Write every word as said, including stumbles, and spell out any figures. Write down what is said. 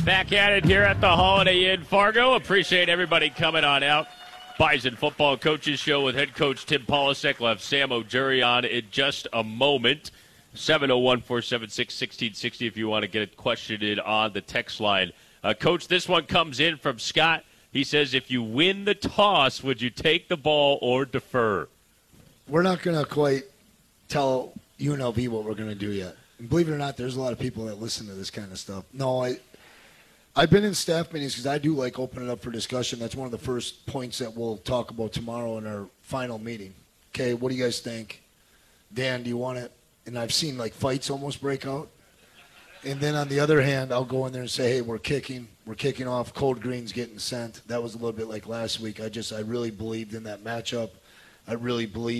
Back at it here at the Holiday Inn Fargo. Appreciate everybody coming on out. Bison Football Coaches Show with head coach Tim Polasek. We'll have Sam O'Jury on in just a moment. seven oh one, four seven six, one six six zero if you want to get a question in on the text line. Uh, Coach, this one comes in from Scott. He says, if you win the toss, would you take the ball or defer? We're not going to quite tell U N L V what we're going to do yet. And believe it or not, there's a lot of people that listen to this kind of stuff. No, I, I've been in staff meetings because I do like opening up for discussion. That's one of the first points that we'll talk about tomorrow in our final meeting. Okay, what do you guys think? Dan, do you want it? And I've seen like fights almost break out. And then on the other hand, I'll go in there and say, hey, we're kicking. We're kicking off. Code Green's getting sent. That was a little bit like last week. I just, I really believed in that matchup. I really believe.